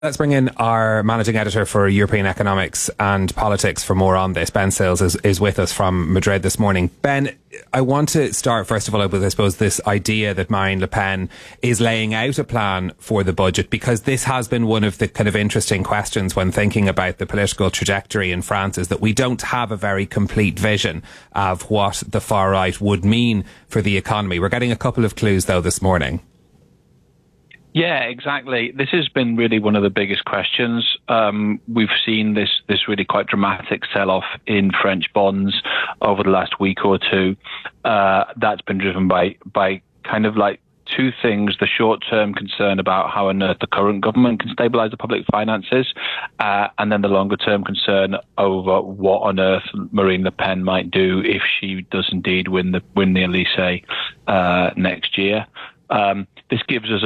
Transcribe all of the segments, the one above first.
Let's bring in our managing editor for European economics and politics for more on this. Ben Sills is with us from Madrid this morning. Ben, I want to start first of all with, I suppose, this idea that Marine Le Pen is laying out a plan for the budget, because this has been one of the kind of interesting questions when thinking about the political trajectory in France, is that we don't have a very complete vision of what the far right would mean for the economy. We're getting a couple of clues though this morning. Yeah, exactly. This has been really one of the biggest questions. We've seen this really quite dramatic sell-off in French bonds over the last week or two. That's been driven by kind of like two things: the short-term concern about how on earth the current government can stabilise the public finances, and then the longer-term concern over what on earth Marine Le Pen might do if she does indeed win the Elysée next year. This gives us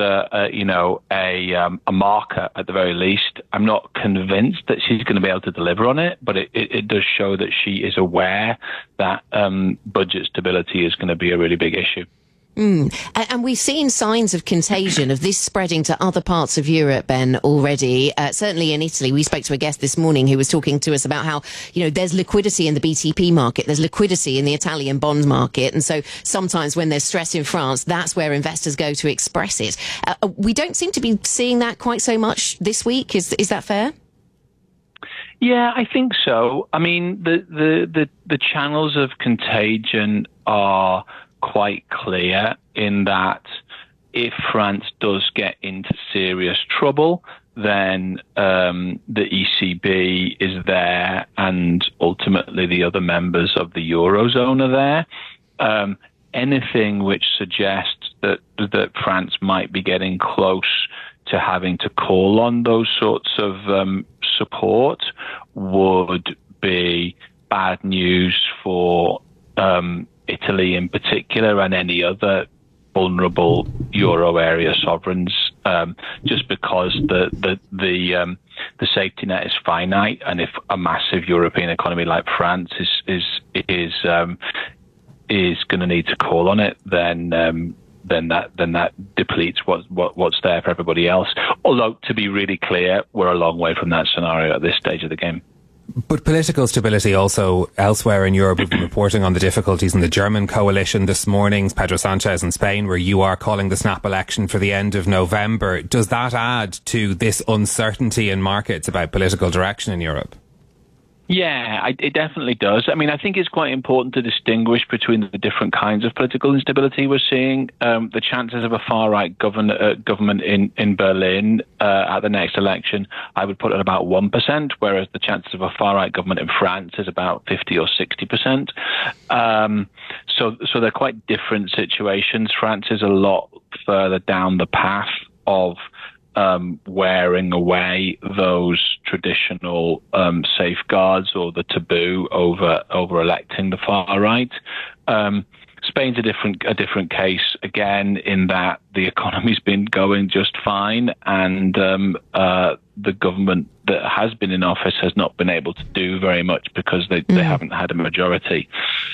a marker at the very least. I'm not convinced that she's going to be able to deliver on it, but it does show that she is aware that budget stability is going to be a really big issue. And we've seen signs of contagion of this spreading to other parts of Europe, Ben, already. Certainly in Italy, we spoke to a guest this morning who was talking to us about how, there's liquidity in the BTP market, there's liquidity in the Italian bond market. And so sometimes when there's stress in France, that's where investors go to express it. We don't seem to be seeing that quite so much this week. Is that fair? Yeah, I think so. I mean, the channels of contagion are quite clear in that if France does get into serious trouble, then the ECB is there, and ultimately the other members of the Eurozone are there. Anything which suggests that France might be getting close to having to call on those sorts of support would be bad news for Italy in particular, and any other vulnerable euro area sovereigns, just because the safety net is finite, and if a massive European economy like France is going to need to call on it, then that depletes what's there for everybody else. Although, to be really clear, we're a long way from that scenario at this stage of the game. But political stability also elsewhere in Europe. We've been reporting on the difficulties in the German coalition this morning, Pedro Sanchez in Spain, where you are calling the snap election for the end of November. Does that add to this uncertainty in markets about political direction in Europe? Yeah, it definitely does. I mean, I think it's quite important to distinguish between the different kinds of political instability we're seeing. The chances of a far-right government in Berlin at the next election, I would put at about 1%, whereas the chances of a far-right government in France is about 50 or 60%. So they're quite different situations. France is a lot further down the path of wearing away those traditional safeguards or the taboo over electing the far right. Spain's a different case again, in that the economy's been going just fine, and the government that has been in office has not been able to do very much because they haven't had a majority.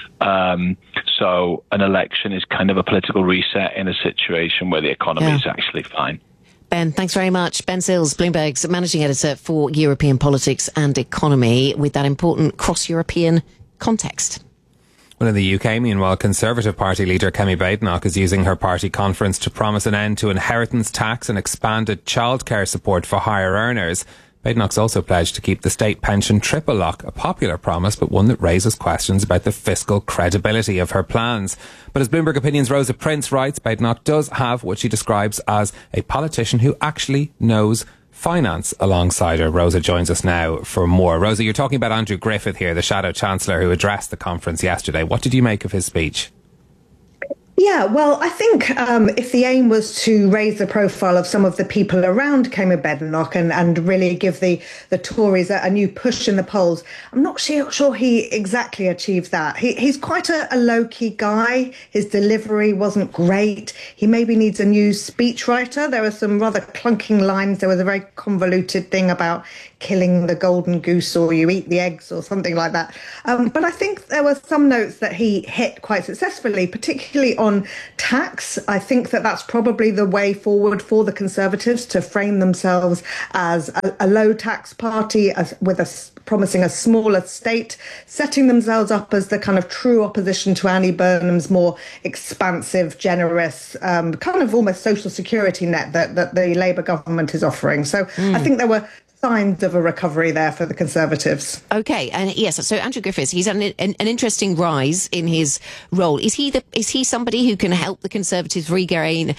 So an election is kind of a political reset in a situation where the economy is actually fine. Ben, thanks very much. Ben Sills, Bloomberg's managing editor for European politics and economy, with that important cross-European context. Well, in the UK, meanwhile, Conservative Party leader Kemi Badenoch is using her party conference to promise an end to inheritance tax and expanded childcare support for higher earners. Badenoch's also pledged to keep the state pension triple lock, a popular promise, but one that raises questions about the fiscal credibility of her plans. But as Bloomberg Opinion's Rosa Prince writes, Badenoch does have what she describes as a politician who actually knows finance alongside her. Rosa joins us now for more. Rosa, you're talking about Andrew Griffith here, the Shadow Chancellor who addressed the conference yesterday. What did you make of his speech? Yeah, well, I think if the aim was to raise the profile of some of the people around Kemi Badenoch and really give the Tories a new push in the polls, I'm not sure he exactly achieved that. He's quite a low-key guy. His delivery wasn't great. He maybe needs a new speechwriter. There were some rather clunking lines. There was a very convoluted thing about killing the golden goose, or you eat the eggs, or something like that. But I think there were some notes that he hit quite successfully, particularly on on tax. I think that that's probably the way forward for the Conservatives, to frame themselves as a low tax party promising a smaller state, setting themselves up as the kind of true opposition to Andy Burnham's more expansive, generous, kind of almost social security net that the Labour government is offering. So I think there were signs of a recovery there for the Conservatives. Okay, and yes, so Andrew Griffiths, he's an interesting rise in his role. Is he somebody who can help the Conservatives regain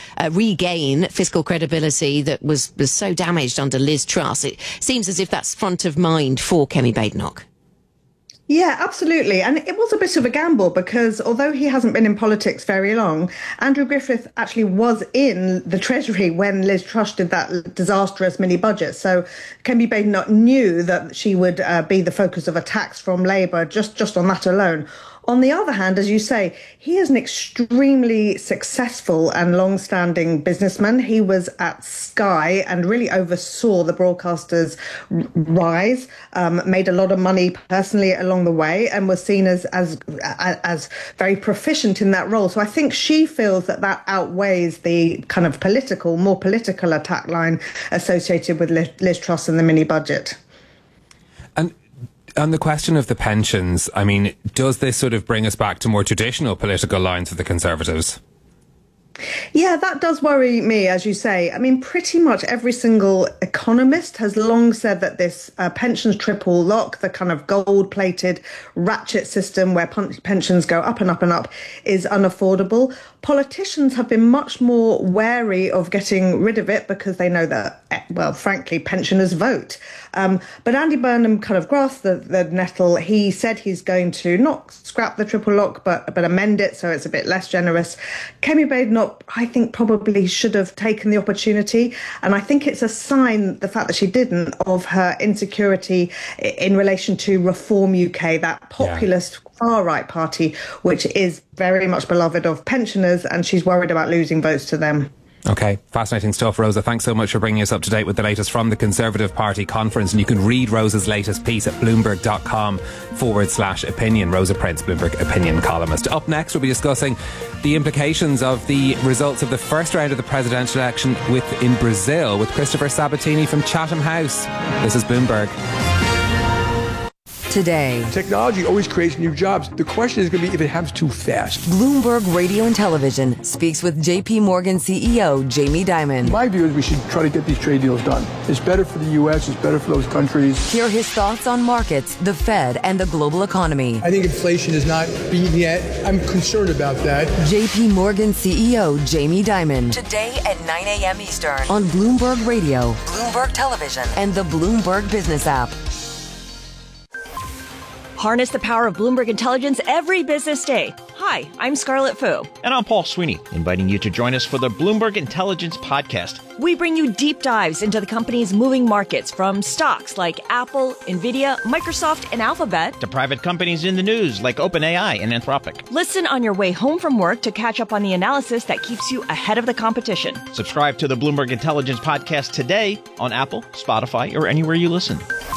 fiscal credibility that was so damaged under Liz Truss? It seems as if that's front of mind for Kemi Badenoch. Yeah, absolutely. And it was a bit of a gamble because although he hasn't been in politics very long, Andrew Griffith actually was in the Treasury when Liz Truss did that disastrous mini budget. So Kemi Badenoch knew that she would be the focus of attacks from Labour just on that alone. On the other hand, as you say, he is an extremely successful and long-standing businessman. He was at Sky and really oversaw the broadcaster's rise, made a lot of money personally along the way, and was seen as very proficient in that role. So I think she feels that outweighs the kind of more political attack line associated with Liz Truss and the mini budget. And on the question of the pensions, I mean, does this sort of bring us back to more traditional political lines of the Conservatives? Yeah, that does worry me, as you say. I mean, pretty much every single economist has long said that this pensions triple lock, the kind of gold-plated ratchet system where pensions go up and up and up, is unaffordable. Politicians have been much more wary of getting rid of it because they know that, well, frankly, pensioners vote. But Andy Burnham kind of grasped the nettle. He said he's going to not scrap the triple lock, but amend it so it's a bit less generous. Kemi Badenoch, I think, probably should have taken the opportunity. And I think it's a sign, the fact that she didn't, of her insecurity in relation to Reform UK, that populist far-right party, which is very much beloved of pensioners, and she's worried about losing votes to them. Okay, fascinating stuff, Rosa. Thanks so much for bringing us up to date with the latest from the Conservative Party conference. And you can read Rosa's latest piece at bloomberg.com/opinion. Rosa Prince, Bloomberg opinion columnist. Up next, we'll be discussing the implications of the results of the first round of the presidential election in Brazil with Christopher Sabatini from Chatham House. This is Bloomberg. Today, technology always creates new jobs. The question is going to be if it happens too fast. Bloomberg Radio and Television speaks with JP Morgan CEO Jamie Dimon. My view is we should try to get these trade deals done. It's better for the U.S., it's better for those countries. Hear his thoughts on markets, the Fed, and the global economy. I think inflation is not beaten yet. I'm concerned about that. JP Morgan CEO Jamie Dimon. Today at 9 a.m. Eastern on Bloomberg Radio, Bloomberg Television, and the Bloomberg Business app. Harness the power of Bloomberg Intelligence every business day. Hi, I'm Scarlett Fu. And I'm Paul Sweeney, inviting you to join us for the Bloomberg Intelligence Podcast. We bring you deep dives into the company's moving markets, from stocks like Apple, Nvidia, Microsoft, and Alphabet, to private companies in the news like OpenAI and Anthropic. Listen on your way home from work to catch up on the analysis that keeps you ahead of the competition. Subscribe to the Bloomberg Intelligence Podcast today on Apple, Spotify, or anywhere you listen.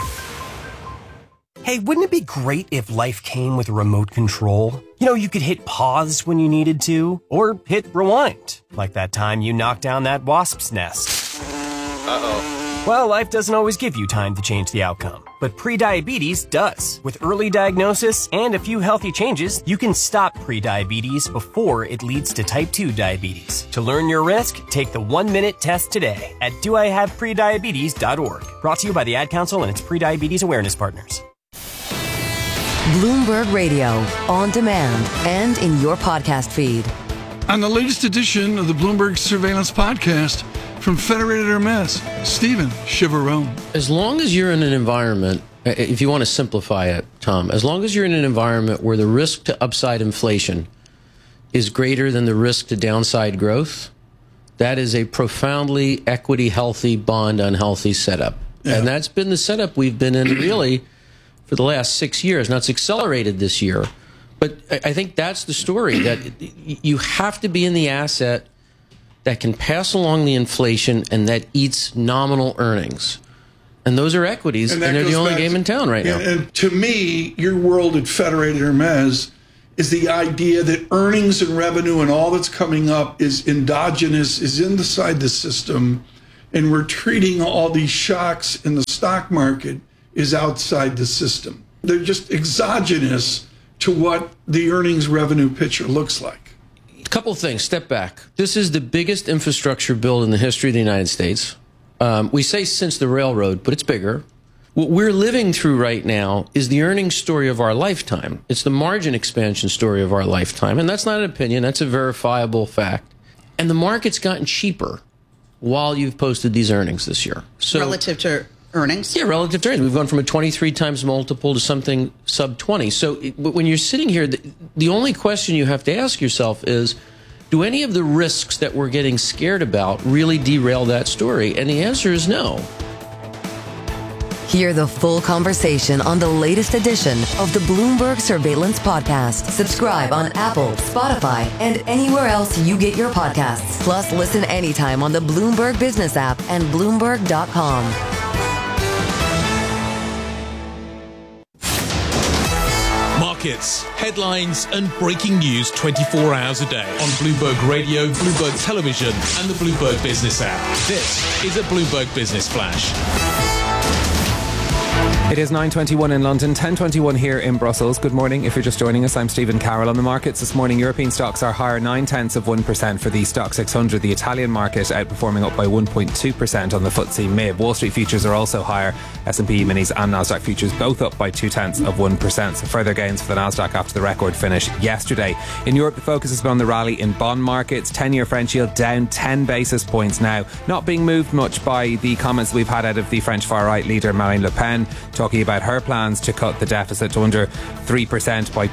Hey, wouldn't it be great if life came with a remote control? You know, you could hit pause when you needed to, or hit rewind, like that time you knocked down that wasp's nest. Uh-oh. Well, life doesn't always give you time to change the outcome, but prediabetes does. With early diagnosis and a few healthy changes, you can stop prediabetes before it leads to type 2 diabetes. To learn your risk, take the 1-minute test today at doihaveprediabetes.org. Brought to you by the Ad Council and its prediabetes awareness partners. Bloomberg Radio, on demand and in your podcast feed. On the latest edition of the Bloomberg Surveillance Podcast from Federated Hermes, Stephen Chivarone. As long as you're in an environment, if you want to simplify it, Tom, as long as you're in an environment where the risk to upside inflation is greater than the risk to downside growth, that is a profoundly equity healthy, bond unhealthy setup. Yeah. And that's been the setup we've been in really for the last 6 years. Now, it's accelerated this year, but I think that's the story, that you have to be in the asset that can pass along the inflation and that eats nominal earnings. And those are equities, and they're the only game in town right now. And to me, your world at Federated Hermes is the idea that earnings and revenue and all that's coming up is endogenous, is inside the system, and we're treating all these shocks in the stock market is outside the system. They're just exogenous to what the earnings revenue picture looks like. A couple of things. Step back. This is the biggest infrastructure bill in the history of the United States. We say since the railroad, but it's bigger. What we're living through right now is the earnings story of our lifetime. It's the margin expansion story of our lifetime. And that's not an opinion. That's a verifiable fact. And the market's gotten cheaper while you've posted these earnings this year. So, relative to earnings? Yeah, relative to earnings. We've gone from a 23 times multiple to something sub 20. So when you're sitting here, the only question you have to ask yourself is, do any of the risks that we're getting scared about really derail that story? And the answer is no. Hear the full conversation on the latest edition of the Bloomberg Surveillance Podcast. Subscribe on Apple, Spotify, and anywhere else you get your podcasts. Plus, listen anytime on the Bloomberg Business app and Bloomberg.com. Markets, headlines, and breaking news 24 hours a day on Bloomberg Radio, Bloomberg Television, and the Bloomberg Business app. This is a Bloomberg Business Flash. It is 9:21 in London, 10:21 here in Brussels. Good morning. If you're just joining us, I'm Stephen Carroll. On the markets this morning, European stocks are higher 0.9% for the Stoxx 600. The Italian market outperforming up by 1.2% on the FTSE MIB. Wall Street futures are also higher. S&P minis and Nasdaq futures both up by 0.2%. So further gains for the Nasdaq after the record finish yesterday. In Europe, the focus has been on the rally in bond markets. 10-year French yield down 10 basis points now, not being moved much by the comments we've had out of the French far-right leader Marine Le Pen, talking about her plans to cut the deficit to under 3% by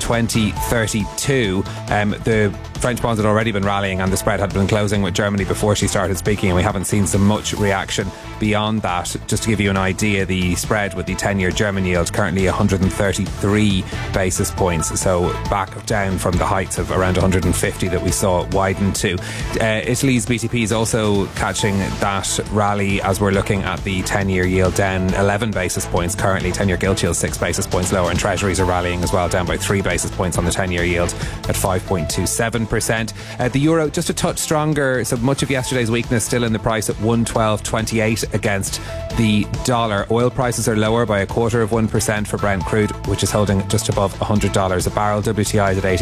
2032. The French bonds had already been rallying and the spread had been closing with Germany before she started speaking, and we haven't seen so much reaction beyond that. Just to give you an idea, the spread with the 10-year German yield currently 133 basis points, so back down from the heights of around 150 that we saw widen to. Italy's BTP is also catching that rally as we're looking at the 10-year yield down 11 basis points. Currently 10-year gilt yield 6 basis points lower, and treasuries are rallying as well, down by 3 basis points on the 10-year yield at 5.27%. The euro just a touch stronger, so much of yesterday's weakness still in the price at 112.28 against the dollar. Oil prices are lower by 0.25% for Brent crude, which is holding just above $100 a barrel. WTI is at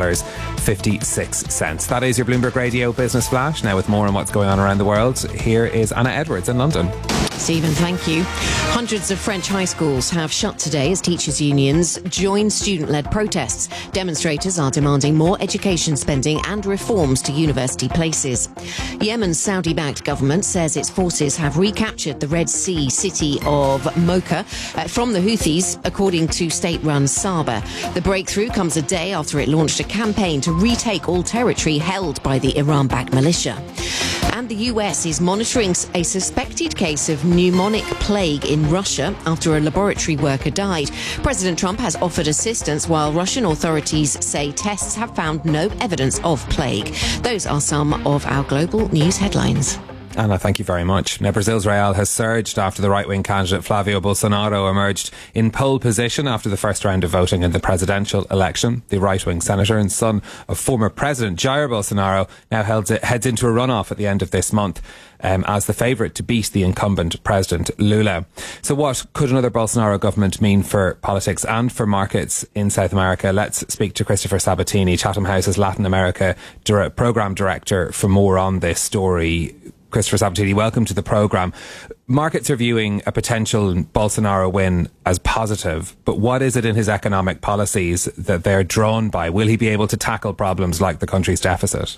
$88.56. That is your Bloomberg Radio Business Flash. Now with more on what's going on around the world, here is Anna Edwards in London. Stephen, thank you. Hundreds of French high schools have shut today as teachers' unions join student-led protests. Demonstrators are demanding more education spending and reforms to university places. Yemen's Saudi-backed government says its forces have recaptured the Red Sea city of Mocha from the Houthis, according to state-run Saba. The breakthrough comes a day after it launched a campaign to retake all territory held by the Iran-backed militia. And the US is monitoring a suspected case of pneumonic plague in Russia after a laboratory worker died. President Trump has offered assistance while Russian authorities say tests have found no evidence of plague. Those are some of our global news headlines. Anna, thank you very much. Now, Brazil's real has surged after the right-wing candidate Flavio Bolsonaro emerged in pole position after the first round of voting in the presidential election. The right-wing senator and son of former President Jair Bolsonaro now heads into a runoff at the end of this month as the favourite to beat the incumbent President Lula. So what could another Bolsonaro government mean for politics and for markets in South America? Let's speak to Christopher Sabatini, Chatham House's Latin America Programme Director, for more on this story. Christopher Sabatini, welcome to the programme. Markets are viewing a potential Bolsonaro win as positive, but what is it in his economic policies that they're drawn by? Will he be able to tackle problems like the country's deficit?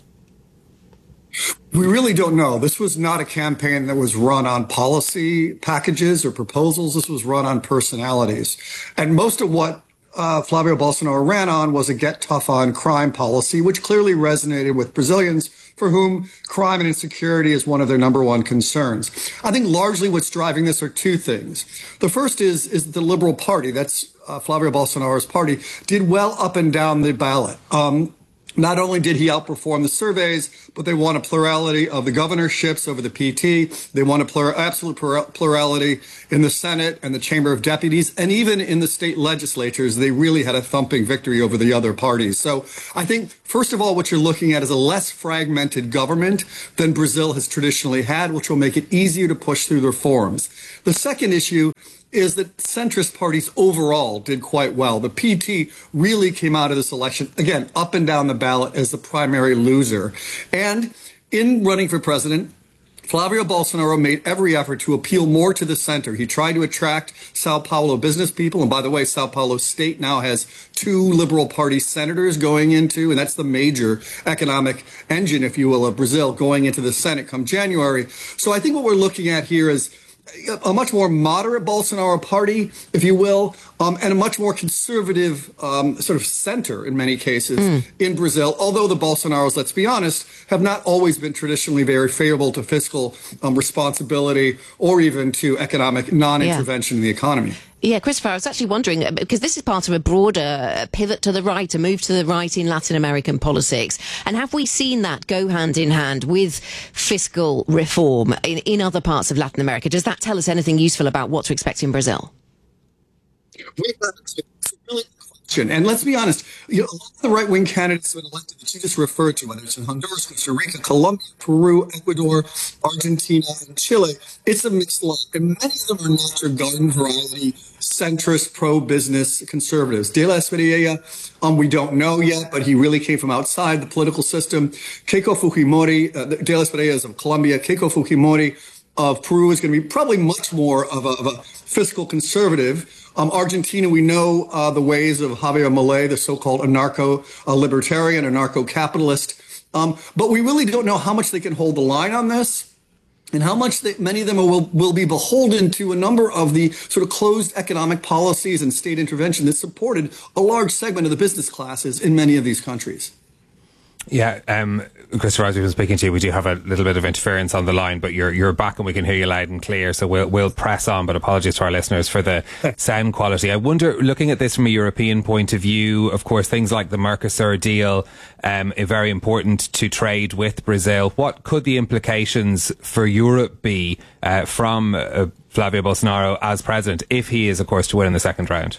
We really don't know. This was not a campaign that was run on policy packages or proposals. This was run on personalities. And most of what Flavio Bolsonaro ran on was a get tough on crime policy, which clearly resonated with Brazilians, for whom crime and insecurity is one of their number one concerns. I think largely what's driving this are two things. The first is the Liberal Party, that's Flavio Bolsonaro's party, did well up and down the ballot. Not only did he outperform the surveys, but they won a plurality of the governorships over the PT. They won absolute plurality in the Senate and the Chamber of Deputies, and even in the state legislatures, they really had a thumping victory over the other parties. So I think, first of all, what you're looking at is a less fragmented government than Brazil has traditionally had, which will make it easier to push through reforms. The second issue is that centrist parties overall did quite well. The PT really came out of this election, again, up and down the ballot as the primary loser. And in running for president, Flavio Bolsonaro made every effort to appeal more to the center. He tried to attract Sao Paulo business people. And by the way, Sao Paulo state now has 2 Liberal Party senators going into, and that's the major economic engine, if you will, of Brazil going into the Senate come January. So I think what we're looking at here is a much more moderate Bolsonaro party, if you will, and a much more conservative sort of center in many cases in Brazil, although the Bolsonaros, let's be honest, have not always been traditionally very favorable to fiscal responsibility or even to economic non-intervention in the economy. Yeah, Christopher, I was actually wondering, because this is part of a broader pivot to the right, a move to the right in Latin American politics. And have we seen that go hand in hand with fiscal reform in other parts of Latin America? Does that tell us anything useful about what to expect in Brazil? And let's be honest, a lot of the right-wing candidates have been elected that you just referred to, whether it's in Honduras, Costa Rica, Colombia, Peru, Ecuador, Argentina, and Chile, it's a mixed lot. And many of them are not your garden variety, centrist, pro-business conservatives. De La Espriella, we don't know yet, but he really came from outside the political system. Keiko Fujimori, De La Espriella is of Colombia. Keiko Fujimori of Peru is going to be probably much more of a fiscal conservative. Argentina, we know the ways of Javier Milei, the so-called anarcho-libertarian, anarcho-capitalist. But we really don't know how much they can hold the line on this and how much many of them will be beholden to a number of the sort of closed economic policies and state intervention that supported a large segment of the business classes in many of these countries. Yeah, Christopher, as we've been speaking to you, we do have a little bit of interference on the line, but you're back and we can hear you loud and clear, so we'll press on, but apologies to our listeners for the sound quality. I wonder, looking at this from a European point of view, of course, things like the Mercosur deal are very important to trade with Brazil. What could the implications for Europe be from Flavio Bolsonaro as president, if he is, of course, to win in the second round?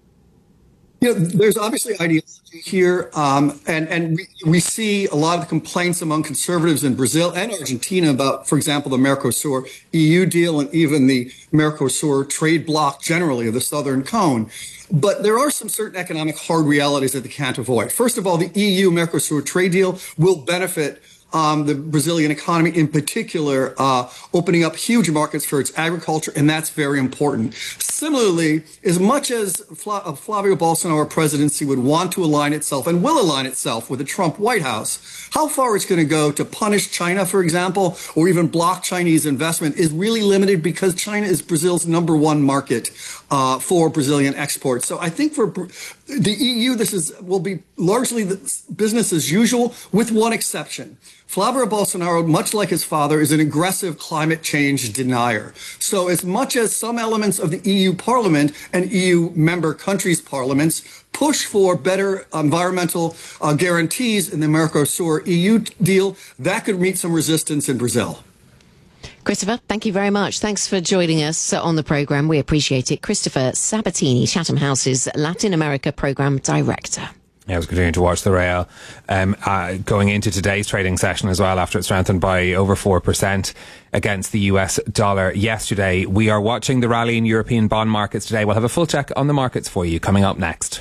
There's obviously ideology here, and we see a lot of the complaints among conservatives in Brazil and Argentina about, for example, the Mercosur EU deal and even the Mercosur trade bloc generally of the Southern Cone. But there are some certain economic hard realities that they can't avoid. First of all, the EU-Mercosur trade deal will benefit the Brazilian economy in particular, opening up huge markets for its agriculture, and that's very important. Similarly, as much as Flavio Bolsonaro presidency would want to align itself and will align itself with the Trump White House, how far it's going to go to punish China, for example, or even block Chinese investment is really limited because China is Brazil's #1 market for Brazilian exports. So I think for the EU, will be largely business as usual, with one exception. Flavio Bolsonaro, much like his father, is an aggressive climate change denier. So as much as some elements of the EU Parliament and EU member countries' parliaments push for better environmental guarantees in the Mercosur EU deal, that could meet some resistance in Brazil. Christopher, thank you very much. Thanks for joining us on the programme. We appreciate it. Christopher Sabatini, Chatham House's Latin America Programme Director. I was continuing to watch the Real going into today's trading session as well, after it strengthened by over 4% against the US dollar yesterday. We are watching the rally in European bond markets today. We'll have a full check on the markets for you coming up next.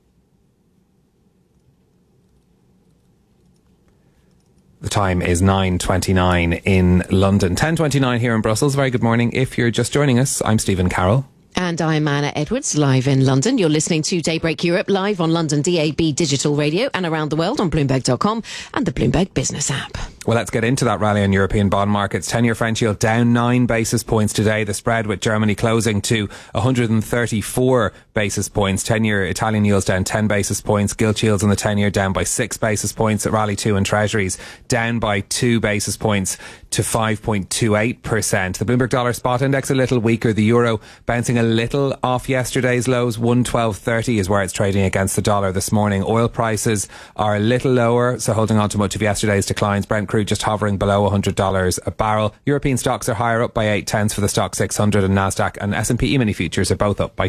The time is 9:29 in London, 10:29 here in Brussels. Very good morning. If you're just joining us, I'm Stephen Carroll. And I'm Anna Edwards, live in London. You're listening to Daybreak Europe, live on London DAB digital radio and around the world on Bloomberg.com and the Bloomberg Business app. Well, let's get into that rally on European bond markets. 10-year French yield down 9 basis points today. The spread with Germany closing to 134 basis points. 10-year Italian yields down 10 basis points. Gilt yields on the 10-year down by 6 basis points. At Rally 2 and Treasuries down by 2 basis points to 5.28%. The Bloomberg Dollar Spot Index a little weaker. The euro bouncing a little off yesterday's lows. 112.30 is where it's trading against the dollar this morning. Oil prices are a little lower, so holding on to much of yesterday's declines. Brent crude just hovering below $100 a barrel. European stocks are higher, up by 0.8 for the stock 600, and Nasdaq and S&P E-mini futures are both up by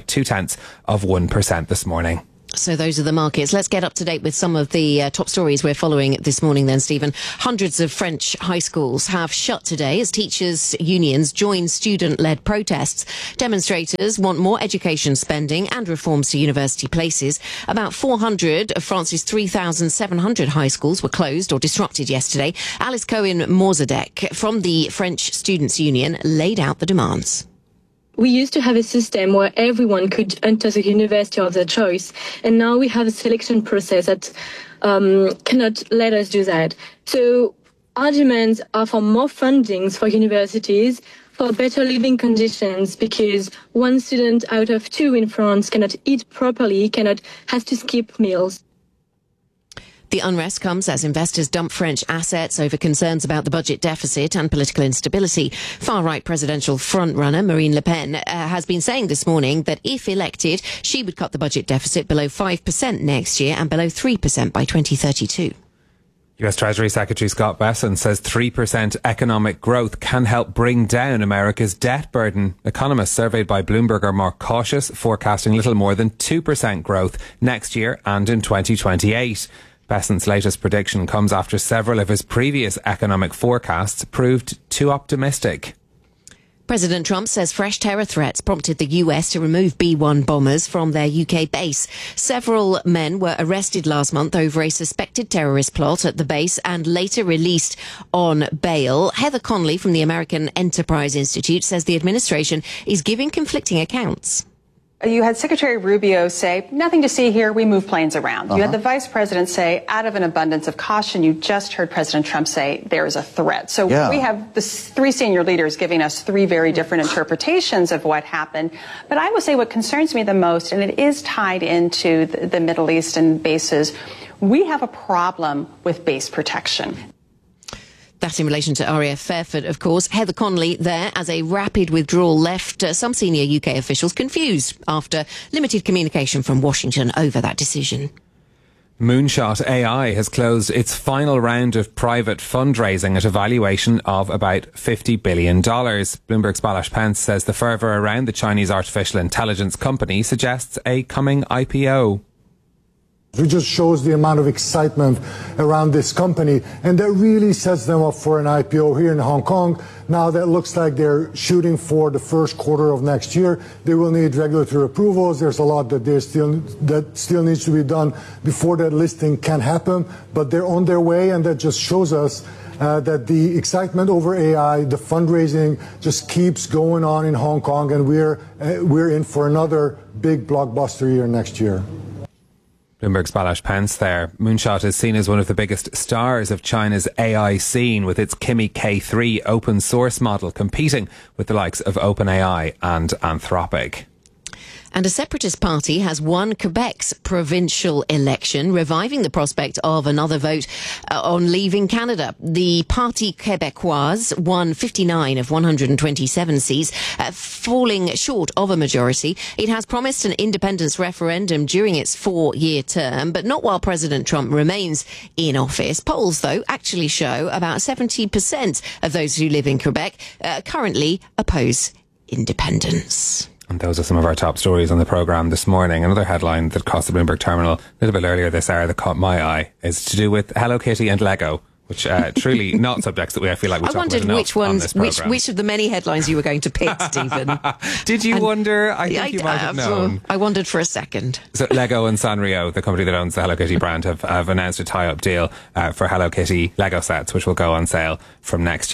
0.2% this morning. So those are the markets. Let's get up to date with some of the top stories we're following this morning then, Stephen. Hundreds of French high schools have shut today as teachers' unions join student-led protests. Demonstrators want more education spending and reforms to university places. About 400 of France's 3,700 high schools were closed or disrupted yesterday. Alice Cohen-Morzadek from the French Students' Union laid out the demands. We used to have a system where everyone could enter the university of their choice, and now we have a selection process that cannot let us do that. So our demands are for more fundings for universities, for better living conditions, because one student out of 2 in France cannot eat properly, has to skip meals. The unrest comes as investors dump French assets over concerns about the budget deficit and political instability. Far-right presidential frontrunner Marine Le Pen has been saying this morning that if elected, she would cut the budget deficit below 5% next year and below 3% by 2032. US Treasury Secretary Scott Bessent says 3% economic growth can help bring down America's debt burden. Economists surveyed by Bloomberg are more cautious, forecasting little more than 2% growth next year and in 2028. Bessent's latest prediction comes after several of his previous economic forecasts proved too optimistic. President Trump says fresh terror threats prompted the US to remove B-1 bombers from their UK base. Several men were arrested last month over a suspected terrorist plot at the base and later released on bail. Heather Conley from the American Enterprise Institute says the administration is giving conflicting accounts. You had Secretary Rubio say, nothing to see here, we move planes around. You had the vice president say, out of an abundance of caution. You just heard President Trump say there is a threat. So we have the 3 senior leaders giving us 3 very different interpretations of what happened. But I would say what concerns me the most, and it is tied into the Middle East and bases, we have a problem with base protection. That in relation to RAF Fairford, of course. Heather Conley there as a rapid withdrawal left some senior UK officials confused after limited communication from Washington over that decision. Moonshot AI has closed its final round of private fundraising at a valuation of about $50 billion. Bloomberg's Balazs Pence says the fervour around the Chinese artificial intelligence company suggests a coming IPO. It just shows the amount of excitement around this company, and that really sets them up for an IPO here in Hong Kong. Now that looks like they're shooting for the first quarter of next year. They will need regulatory approvals. There's a lot that still needs to be done before that listing can happen, but they're on their way, and that just shows us that the excitement over AI, the fundraising just keeps going on in Hong Kong, and we're in for another big blockbuster year next year. Bloomberg's Balazs Pence there. Moonshot is seen as one of the biggest stars of China's AI scene, with its Kimi K3 open source model competing with the likes of OpenAI and Anthropic. And a separatist party has won Quebec's provincial election, reviving the prospect of another vote on leaving Canada. The Parti Québécois won 59 of 127 seats, falling short of a majority. It has promised an independence referendum during its 4-year term, but not while President Trump remains in office. Polls, though, actually show about 70% of those who live in Quebec currently oppose independence. And those are some of our top stories on the programme this morning. Another headline that crossed the Bloomberg terminal a little bit earlier this hour that caught my eye is to do with Hello Kitty and Lego, which truly not subjects that I feel like we talk about enough which of the many headlines you were going to pick, Stephen. Did you wonder? I think you might have known. I wondered for a second. So Lego and Sanrio, the company that owns the Hello Kitty brand, have announced a tie-up deal for Hello Kitty Lego sets, which will go on sale from next year.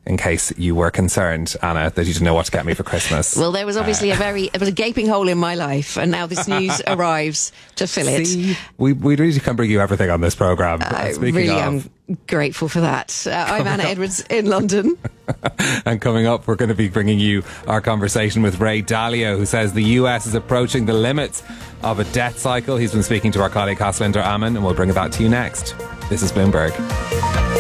in case you were concerned, Anna, that you didn't know what to get me for Christmas. Well, there was obviously it was a gaping hole in my life, and now this news arrives to fill it. See, we really can bring you everything on this programme. I really am grateful for that. I'm Anna Edwards in London. And coming up, we're going to be bringing you our conversation with Ray Dalio, who says the US is approaching the limits of a debt cycle. He's been speaking to our colleague Haslinder Aman, and we'll bring that to you next. This is Bloomberg.